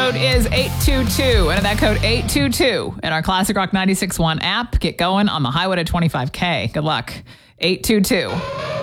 code is 822. Enter that code 822 in our Classic Rock 96.1 app. Get going on the highway to 25K. Good luck. 822.